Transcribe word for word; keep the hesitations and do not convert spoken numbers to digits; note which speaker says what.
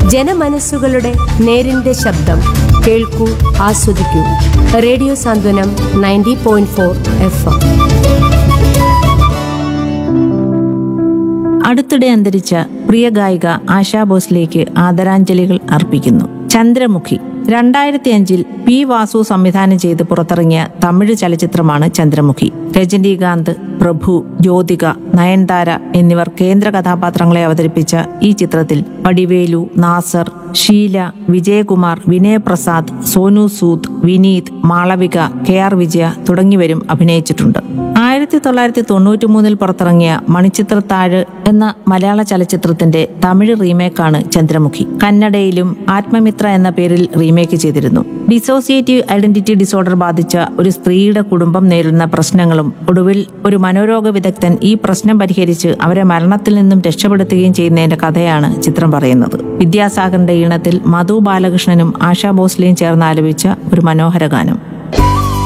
Speaker 1: ജനമനസ്സുകളുടെ നേരിന്റെ ശബ്ദം. കേൾക്കൂ, ആസ്വദിക്കൂ. റേഡിയോ സാന്ത്വനം ninety point four F M.
Speaker 2: അടുത്തിടെ അന്തരിച്ച പ്രിയ ഗായിക ആശാ ഭോസ്ലേക്ക് ആദരാഞ്ജലികൾ അർപ്പിക്കുന്നു. ചന്ദ്രമുഖി രണ്ടായിരത്തി അഞ്ചിൽ പി വാസു സംവിധാനം ചെയ്ത് പുറത്തിറങ്ങിയ തമിഴ് ചലച്ചിത്രമാണ് ചന്ദ്രമുഖി. രജനീകാന്ത്, പ്രഭു, ജ്യോതിക, നയൻതാര എന്നിവർ കേന്ദ്ര കഥാപാത്രങ്ങളെ അവതരിപ്പിച്ച ഈ ചിത്രത്തിൽ വടിവേലു, നാസർ, ഷീല, വിജയകുമാർ, വിനയപ്രസാദ്, സോനു സൂദ്, വിനീത്, മാളവിക, കെ ആർ വിജയ തുടങ്ങിയവരും അഭിനയിച്ചിട്ടുണ്ട്. ആയിരത്തി തൊള്ളായിരത്തി തൊണ്ണൂറ്റി മൂന്നിൽ പുറത്തിറങ്ങിയ മണിച്ചിത്രത്താഴ് എന്ന മലയാള ചലച്ചിത്രത്തിന്റെ തമിഴ് റീമേക്കാണ് ചന്ദ്രമുഖി. കന്നഡയിലും ആത്മമിത്ര എന്ന പേരിൽ റീമേക്ക് ചെയ്തിരുന്നു. ഡിസോസിയേറ്റീവ് ഐഡന്റിറ്റി ഡിസോർഡർ ബാധിച്ച ഒരു സ്ത്രീയുടെ കുടുംബം നേരിടുന്ന പ്രശ്നങ്ങളും ഒടുവിൽ ഒരു മനോരോഗ വിദഗ്ധൻ ഈ പ്രശ്നം പരിഹരിച്ച് അവരെ മരണത്തിൽ നിന്നും രക്ഷപ്പെടുത്തുകയും ചെയ്യുന്നതിന്റെ കഥയാണ് ചിത്രം പറയുന്നത്. വിദ്യാസാഗറിന്റെ ഈണത്തിൽ മധു ബാലകൃഷ്ണനും ആശാ ഭോസ്ലെയും ചേർന്ന് ആലപിച്ച ഒരു മനോഹര ഗാനം.